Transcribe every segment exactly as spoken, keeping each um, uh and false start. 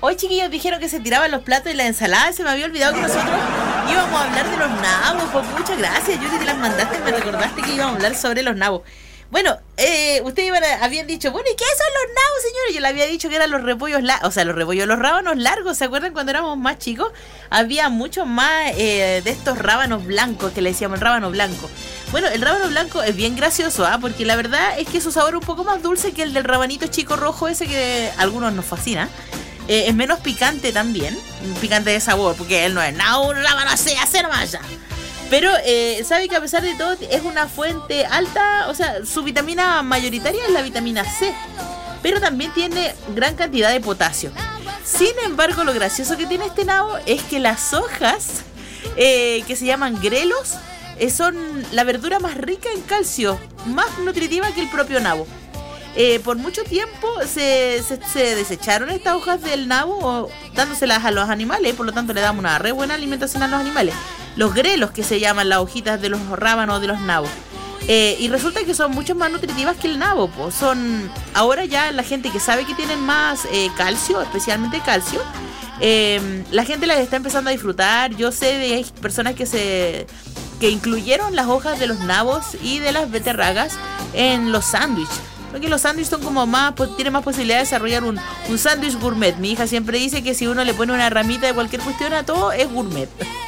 Hoy, chiquillos, dijeron que se tiraban los platos y la ensalada. Se me había olvidado que nosotros íbamos a hablar de los nabos. Pues muchas gracias, Yuri, te las mandaste. Me recordaste que íbamos a hablar sobre los nabos. Bueno, eh, ustedes iban a, habían dicho, bueno, ¿y qué son los nabos, señores? Yo le había dicho que eran los repollos, la, o sea, los repollos, los rábanos largos. ¿Se acuerdan cuando éramos más chicos? Había muchos más eh, de estos rábanos blancos, que le decíamos el rábano blanco. Bueno, el rábano blanco es bien gracioso, ¿ah? Porque la verdad es que su sabor es un poco más dulce que el del rabanito chico rojo, ese que a algunos nos fascina. Eh, es menos picante también, picante de sabor, porque él no es nada, un rábano así, hacer más allá. Pero eh, sabe que a pesar de todo es una fuente alta, o sea, su vitamina mayoritaria es la vitamina C, pero también tiene gran cantidad de potasio. Sin embargo, lo gracioso que tiene este nabo es que las hojas, eh, que se llaman grelos, eh, son la verdura más rica en calcio, más nutritiva que el propio nabo. Eh, por mucho tiempo se, se, se desecharon estas hojas del nabo o dándoselas a los animales, por lo tanto le damos una re buena alimentación a los animales. Los grelos, que se llaman las hojitas de los rábanos o de los nabos. Eh, y resulta que son mucho más nutritivas que el nabo, po. Son, ahora ya la gente que sabe que tienen más eh, calcio, especialmente calcio, eh, la gente las está empezando a disfrutar. Yo sé de personas que se que incluyeron las hojas de los nabos y de las beterragas en los sándwiches. Porque los sándwiches son como más, pues, tienen más posibilidad de desarrollar un, un sándwich gourmet. Mi hija siempre dice que si uno le pone una ramita de cualquier cuestión a todo, es gourmet.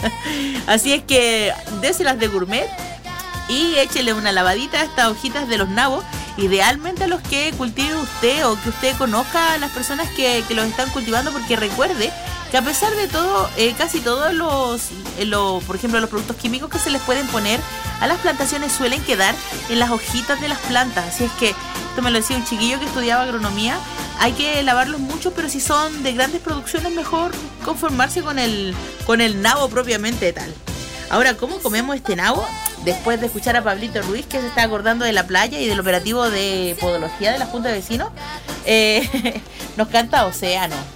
Así es que déselas de gourmet y échele una lavadita a estas hojitas de los nabos. Idealmente a los que cultive usted o que usted conozca a las personas que, que los están cultivando, porque recuerde que a pesar de todo, eh, casi todos los, eh, lo, por ejemplo, los productos químicos que se les pueden poner a las plantaciones suelen quedar en las hojitas de las plantas. Así es que, esto me lo decía un chiquillo que estudiaba agronomía, hay que lavarlos mucho, pero si son de grandes producciones, mejor conformarse con el, con el nabo propiamente tal. Ahora, ¿cómo comemos este nabo? Después de escuchar a Pablito Ruiz, que se está acordando de la playa y del operativo de podología de la Junta de Vecinos, eh, nos canta Océano.